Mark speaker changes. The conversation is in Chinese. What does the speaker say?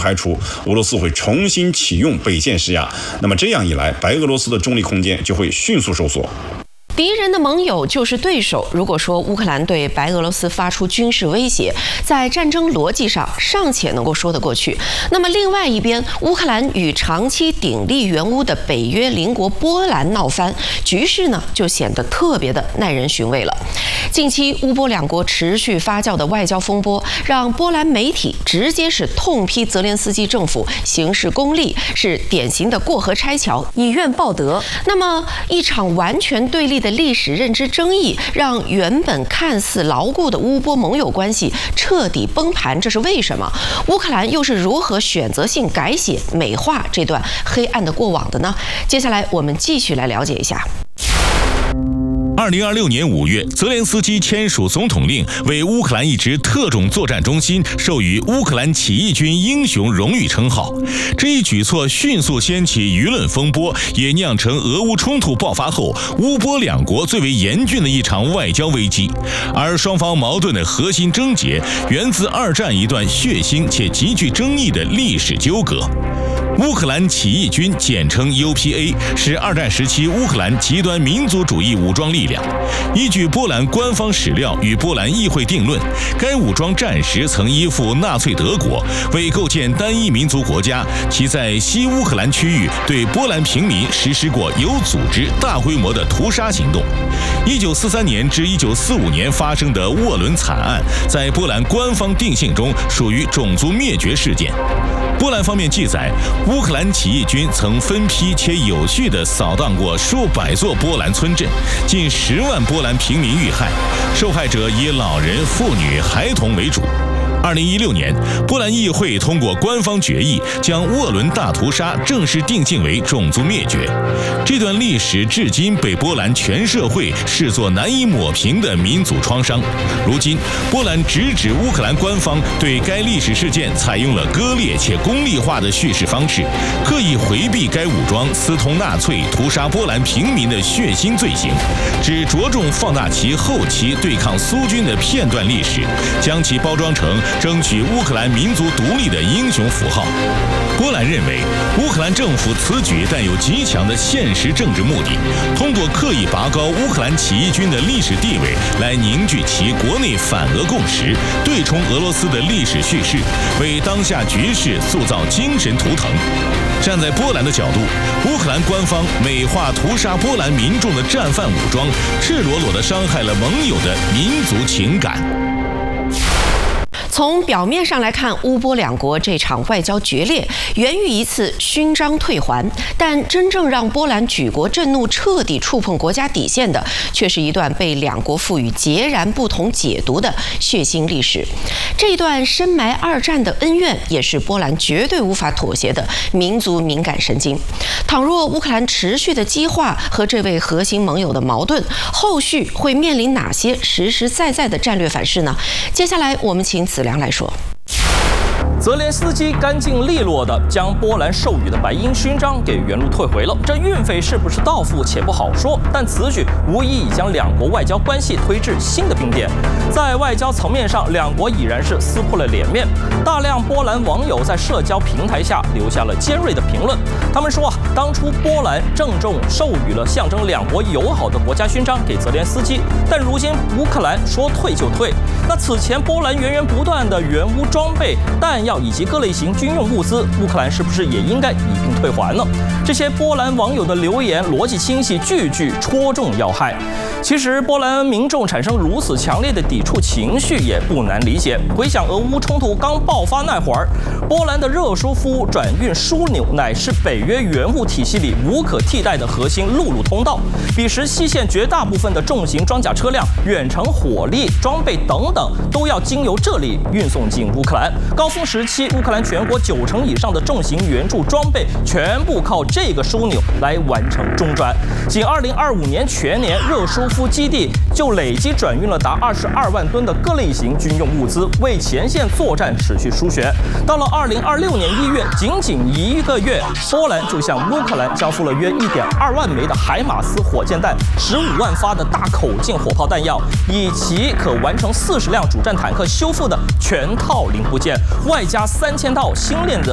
Speaker 1: 排除俄罗斯会重新启用北线施压。那么这样一来，白俄罗斯的中立空间就会迅速收缩。
Speaker 2: 敌人的盟友就是对手。如果说乌克兰对白俄罗斯发出军事威胁，在战争逻辑上尚且能够说得过去，那么另外一边，乌克兰与长期鼎力援乌的北约邻国波兰闹翻，局势呢就显得特别的耐人寻味了。近期乌波两国持续发酵的外交风波，让波兰媒体直接是痛批泽连斯基政府行事功利，是典型的过河拆桥，以怨报德。那么一场完全对立的历史认知争议，让原本看似牢固的乌波盟友关系彻底崩盘，这是为什么？乌克兰又是如何选择性改写、美化这段黑暗的过往的呢？接下来我们继续来了解一下。
Speaker 3: 2026年5月，泽连斯基签署总统令，为乌克兰一支特种作战中心授予乌克兰起义军英雄荣誉称号。这一举措迅速掀起舆论风波，也酿成俄乌冲突爆发后乌波两国最为严峻的一场外交危机。而双方矛盾的核心症结源自二战一段血腥且极具争议的历史纠葛。乌克兰起义军简称 UPA 是二战时期乌克兰极端民族主义武装力量。依据波兰官方史料与波兰议会定论，该武装战时曾依附纳粹德国，为构建单一民族国家，其在西乌克兰区域对波兰平民实施过有组织、大规模的屠杀行动。1943年至1945年发生的沃伦惨案，在波兰官方定性中属于种族灭绝事件。波兰方面记载，乌克兰起义军曾分批且有序地扫荡过数百座波兰村镇，近10万波兰平民遇害，受害者以老人、妇女、孩童为主。2016年，波兰议会通过官方决议，将沃伦大屠杀正式定性为种族灭绝。这段历史至今被波兰全社会视作难以抹平的民族创伤。如今，波兰直指乌克兰官方对该历史事件采用了割裂且功利化的叙事方式，刻意回避该武装私通纳粹、屠杀波兰平民的血腥罪行，只着重放大其后期对抗苏军的片段历史，将其包装成争取乌克兰民族独立的英雄符号。波兰认为，乌克兰政府此举带有极强的现实政治目的，通过刻意拔高乌克兰起义军的历史地位，来凝聚其国内反俄共识，对冲俄罗斯的历史叙事，为当下局势塑造精神图腾。站在波兰的角度，乌克兰官方美化屠杀波兰民众的战犯武装，赤裸裸地伤害了盟友的民族情感。
Speaker 2: 从表面上来看，乌波两国这场外交决裂源于一次勋章退还，但真正让波兰举国震怒、彻底触碰国家底线的，却是一段被两国赋予截然不同解读的血腥历史。这一段深埋二战的恩怨，也是波兰绝对无法妥协的民族敏感神经。倘若乌克兰持续的激化和这位核心盟友的矛盾，后续会面临哪些实实在在的战略反噬呢？接下来我们请子良来说。
Speaker 4: 泽连斯基干净利落地将波兰授予的白鹰勋章给原路退回了，这运费是不是到付且不好说，但此举无疑已将两国外交关系推至新的冰点。在外交层面上，两国已然是撕破了脸面。大量波兰网友在社交平台下留下了尖锐的评论，他们说当初波兰郑重授予了象征两国友好的国家勋章给泽连斯基，但如今乌克兰说退就退。那此前波兰源源不断的援乌装备、弹药以及各类型军用物资，乌克兰是不是也应该一并退还呢？这些波兰网友的留言逻辑清晰，句句戳中要害。其实波兰民众产生如此强烈的抵触情绪也不难理解。回想俄乌冲突刚爆发那会儿，波兰的热舒夫转运枢纽乃是北约援乌体系里无可替代的核心陆路通道，彼时西线绝大部分的重型装甲车辆、远程火力装备等等都要经由这里运送进乌克兰。高峰时期，乌克兰全国90%以上的重型援助装备全部靠这个枢纽来完成中转。仅2025年全年，热舒夫基地就累计转运了达22万吨的各类型军用物资，为前线作战持续输血。到了2026年1月，仅1个月，波兰就向乌克兰交付了约1.2万枚的海马斯火箭弹、15万发的大口径火炮弹药，以及可完成40辆主战坦克修复的全套零部件，外加3000套新练的